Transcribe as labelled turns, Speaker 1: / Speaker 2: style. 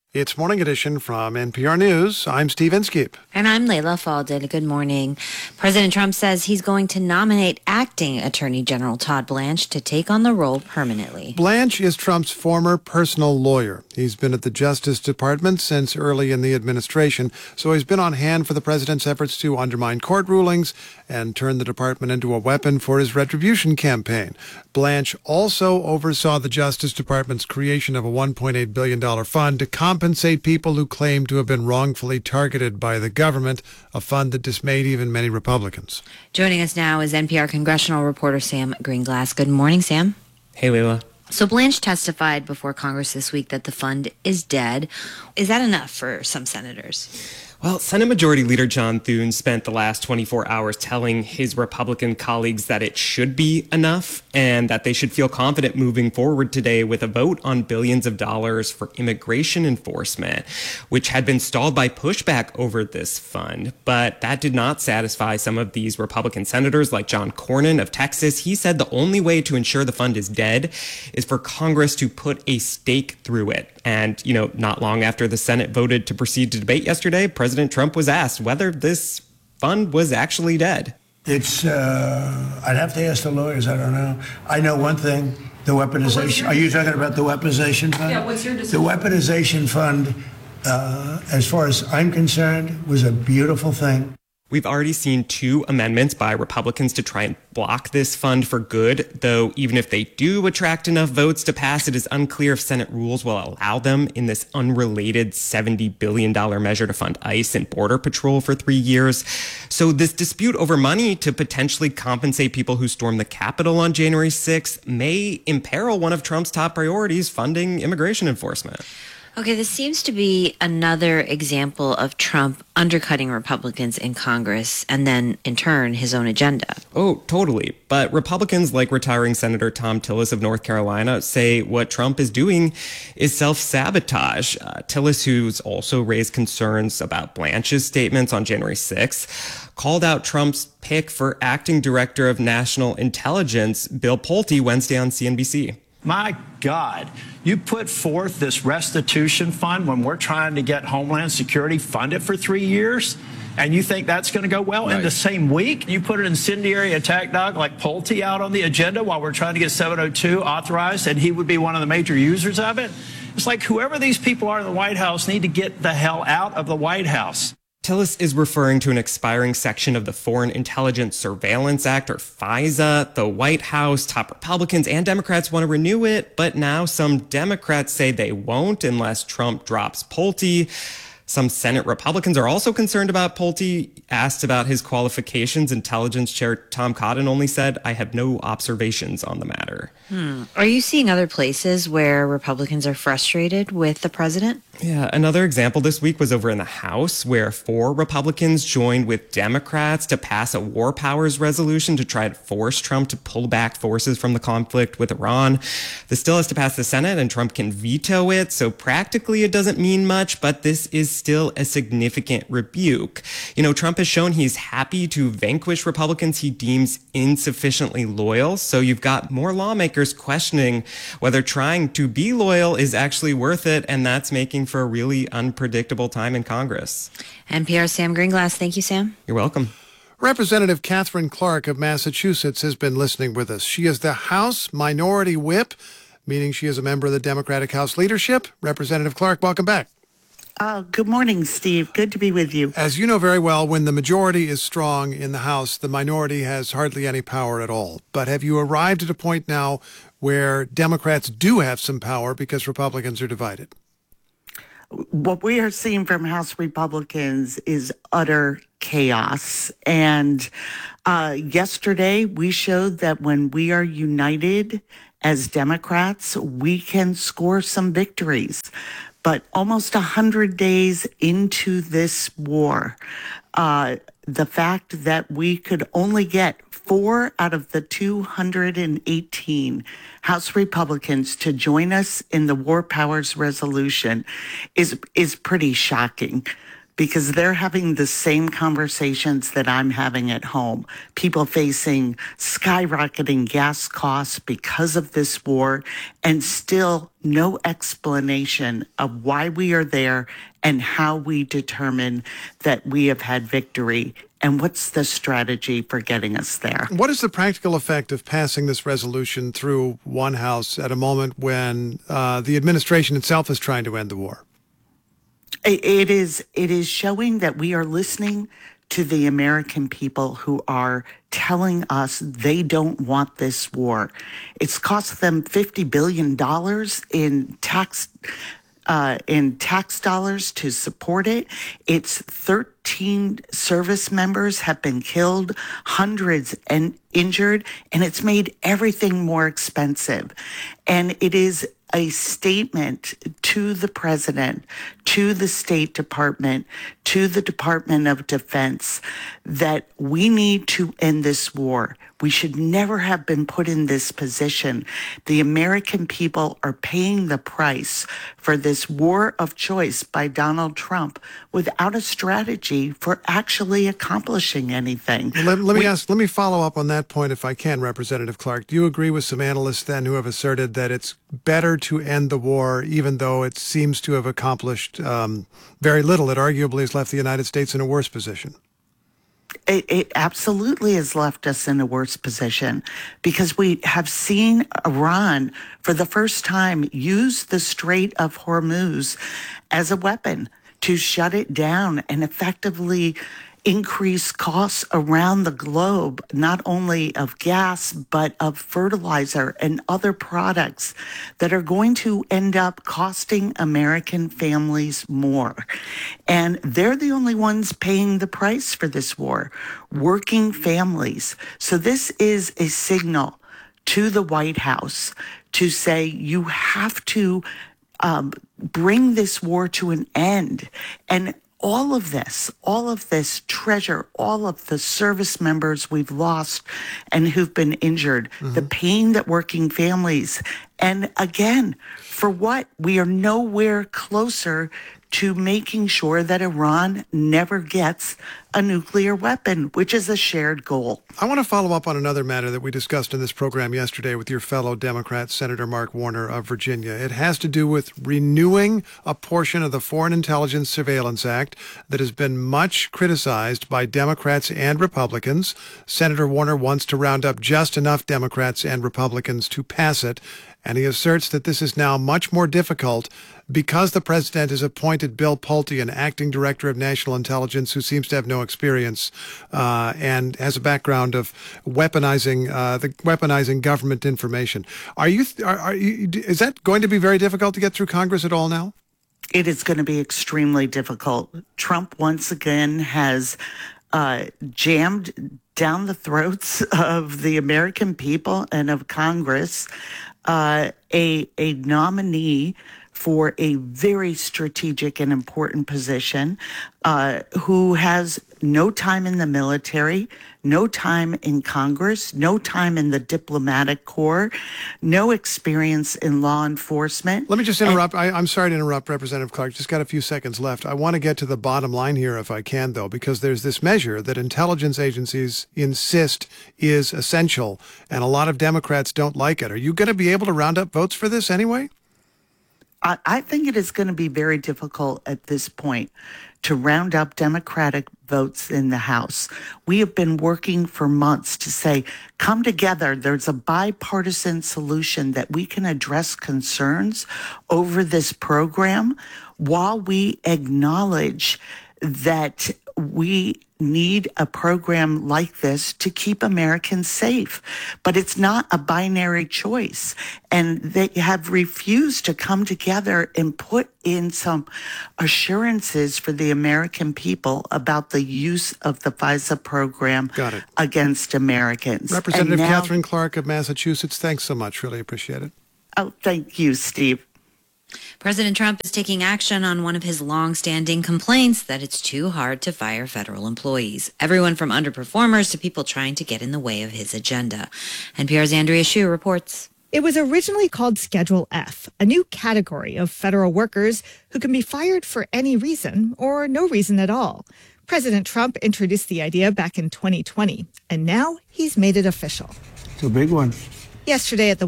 Speaker 1: It's Morning Edition from NPR News. I'm Steve Inskeep.
Speaker 2: And I'm Layla Faldin. Good morning. President Trump says he's going to nominate acting Attorney General Todd Blanche to take on the role permanently.
Speaker 1: Blanche is Trump's former personal lawyer. He's been at the Justice Department since early in the administration, so he's been on hand for the president's efforts to undermine court rulings and turn the department into a weapon for his retribution campaign. Blanche also oversaw the Justice Department's creation of a $1.8 billion fund to compensate people who claim to have been wrongfully targeted by the government, a fund that dismayed even many Republicans.
Speaker 2: Joining us now is NPR congressional reporter Sam Greenglass. Good morning, Sam.
Speaker 3: Hey, Layla.
Speaker 2: So Blanche testified before Congress this week that the fund is dead. Is that enough for some senators?
Speaker 3: Well, Senate Majority Leader John Thune spent the last 24 hours telling his Republican colleagues that it should be enough and that they should feel confident moving forward today with a vote on billions of dollars for immigration enforcement, which had been stalled by pushback over this fund. But that did not satisfy some of these Republican senators like John Cornyn of Texas. He said the only way to ensure the fund is dead is for Congress to put a stake through it. And, not long after the Senate voted to proceed to debate yesterday, President Trump was asked whether this fund was actually dead.
Speaker 4: It's, I'd have to ask the lawyers. I don't know. I know one thing, the weaponization. Are you talking about the weaponization fund?
Speaker 5: Yeah, what's your decision?
Speaker 4: The weaponization fund, as far as I'm concerned, was a beautiful thing.
Speaker 3: We've already seen 2 amendments by Republicans to try and block this fund for good, though even if they do attract enough votes to pass, it is unclear if Senate rules will allow them in this unrelated $70 billion measure to fund ICE and Border Patrol for 3 years. So this dispute over money to potentially compensate people who stormed the Capitol on January 6th may imperil one of Trump's top priorities, funding immigration enforcement.
Speaker 2: Okay, this seems to be another example of Trump undercutting Republicans in Congress and then, in turn, his own agenda.
Speaker 3: Oh, totally. But Republicans like retiring Senator Thom Tillis of North Carolina say what Trump is doing is self-sabotage. Tillis, who's also raised concerns about Blanche's statements on January 6th, called out Trump's pick for acting director of national intelligence, Bill Pulte, Wednesday on CNBC.
Speaker 6: My God, you put forth this restitution fund when we're trying to get Homeland Security funded for 3 years, and you think that's going to go well? Right. In the same week, you put an incendiary attack dog like Pulte out on the agenda while we're trying to get 702 authorized, and he would be one of the major users of it. It's like whoever these people are in the White House need to get the hell out of the White House.
Speaker 3: Tillis is referring to an expiring section of the Foreign Intelligence Surveillance Act, or FISA. The White House, top Republicans and Democrats want to renew it, but now some Democrats say they won't unless Trump drops Pulte. Some Senate Republicans are also concerned about Pulte. Asked about his qualifications, Intelligence Chair Tom Cotton only said, "I have no observations on the matter."
Speaker 2: Are you seeing other places where Republicans are frustrated with the president?
Speaker 3: Yeah, another example this week was over in the House, where 4 Republicans joined with Democrats to pass a war powers resolution to try to force Trump to pull back forces from the conflict with Iran. This still has to pass the Senate, and Trump can veto it, so practically it doesn't mean much, but this is still a significant rebuke. Trump has shown he's happy to vanquish Republicans he deems insufficiently loyal, so you've got more lawmakers questioning whether trying to be loyal is actually worth it, and that's making for a really unpredictable time in Congress.
Speaker 2: NPR's Sam Greenglass. Thank you, Sam.
Speaker 3: You're welcome.
Speaker 1: Representative Catherine Clark of Massachusetts has been listening with us. She is the House Minority Whip, meaning she is a member of the Democratic House leadership. Representative Clark, welcome back.
Speaker 7: Good morning, Steve. Good to be with you.
Speaker 1: As you know very well, when the majority is strong in the House, the minority has hardly any power at all. But have you arrived at a point now where Democrats do have some power because Republicans are divided?
Speaker 7: What we are seeing from House Republicans is utter chaos. And yesterday, we showed that when we are united as Democrats, we can score some victories. But almost 100 days into this war, the fact that we could only get 4 out of the 218 House Republicans to join us in the War Powers Resolution is pretty shocking. because they're having the same conversations that I'm having at home. People facing skyrocketing gas costs because of this war, and still no explanation of why we are there and how we determine that we have had victory. And what's the strategy for getting us there?
Speaker 1: What is the practical effect of passing this resolution through one house at a moment when the administration itself is trying to end the war?
Speaker 7: It is showing that we are listening to the American people who are telling us they don't want this war. It's cost them $50 billion in tax dollars to support it. It's 13 service members have been killed, hundreds and injured, and it's made everything more expensive. And it is a statement to the president, to the State Department, to the Department of Defense that we need to end this war. We should never have been put in this position. The American people are paying the price for this war of choice by Donald Trump without a strategy for actually accomplishing anything.
Speaker 1: Let me follow up on that point if I can, Representative Clark. Do you agree with some analysts then who have asserted that it's better to end the war even though it seems to have accomplished very little? It arguably has left the United States in a worse position.
Speaker 7: It absolutely has left us in a worse position because we have seen Iran for the first time use the Strait of Hormuz as a weapon to shut it down and effectively increase costs around the globe, not only of gas, but of fertilizer and other products that are going to end up costing American families more. And they're the only ones paying the price for this war, working families. So this is a signal to the White House to say you have to bring this war to an end. And all of this treasure, all of the service members we've lost and who've been injured, the pain that working families, and again, for what? We are nowhere closer to making sure that Iran never gets a nuclear weapon, which is a shared goal.
Speaker 1: I want to follow up on another matter that we discussed in this program yesterday with your fellow Democrat, Senator Mark Warner of Virginia. It has to do with renewing a portion of the Foreign Intelligence Surveillance Act that has been much criticized by Democrats and Republicans. Senator Warner wants to round up just enough Democrats and Republicans to pass it, and he asserts that this is now much more difficult because the president has appointed Bill Pulte, an acting director of national intelligence who seems to have no experience and has a background of weaponizing government information. Is that going to be very difficult to get through Congress at all now?
Speaker 7: It is going to be extremely difficult. Trump once again has jammed down the throats of the American people and of Congress a nominee for a very strategic and important position, who has no time in the military, no time in Congress, no time in the diplomatic corps, no experience in law enforcement.
Speaker 1: Let me just interrupt. I'm sorry to interrupt, Representative Clark. Just got a few seconds left. I want to get to the bottom line here if I can, though, because there's this measure that intelligence agencies insist is essential, and a lot of Democrats don't like it. Are you going to be able to round up votes for this anyway?
Speaker 7: I think it is going to be very difficult at this point to round up Democratic votes in the House. We have been working for months to say, come together. There's a bipartisan solution that we can address concerns over this program while we acknowledge that we need a program like this to keep Americans safe. But it's not a binary choice. And they have refused to come together and put in some assurances for the American people about the use of the FISA program against Americans.
Speaker 1: Representative Katherine Clark of Massachusetts, thanks so much. Really appreciate it.
Speaker 7: Oh, thank you, Steve.
Speaker 2: President Trump is taking action on one of his long-standing complaints that it's too hard to fire federal employees, everyone from underperformers to people trying to get in the way of his agenda. NPR's Andrea Hsu reports.
Speaker 5: It was originally called Schedule F, a new category of federal workers who can be fired for any reason or no reason at all. President Trump introduced the idea back in 2020, and now he's made it official.
Speaker 4: It's a big one.
Speaker 5: Yesterday at the